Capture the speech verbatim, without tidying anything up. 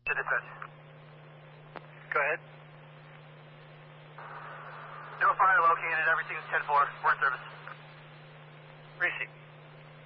To dispatch. Go ahead. No fire located. Everything's ten four. We're in service. Receipt.